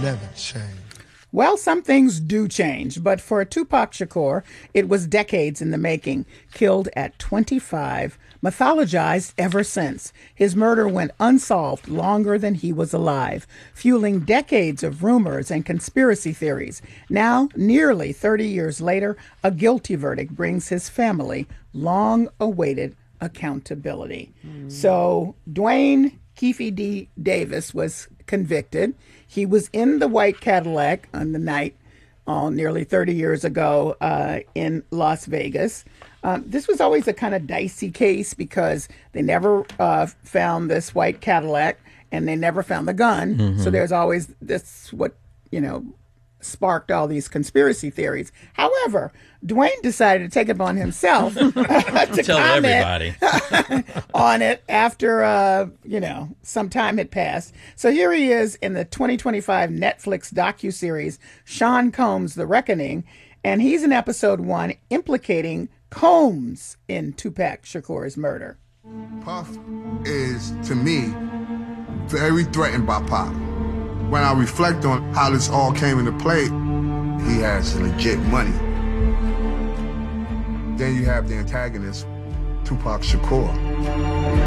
never change. Well, some things do change, but for Tupac Shakur, it was decades in the making. Killed at 25, mythologized ever since. His murder went unsolved longer than he was alive, fueling decades of rumors and conspiracy theories. Now, nearly 30 years later, a guilty verdict brings his family long-awaited accountability. So, Dwayne Keefe D. Davis was convicted. He was in the white Cadillac on the night nearly 30 years ago in Las Vegas. This was always a kind of dicey case because they never found this white Cadillac and they never found the gun. Mm-hmm. So there's always this, sparked all these conspiracy theories. However, Dwayne decided to take it upon himself to tell everybody on it after, some time had passed. So here he is in the 2025 Netflix docuseries, Sean Combs, The Reckoning, and he's in episode 1 implicating Combs in Tupac Shakur's murder. Puff is, to me, very threatened by Pac. When I reflect on how this all came into play, he has legit money. Then you have the antagonist, Tupac Shakur.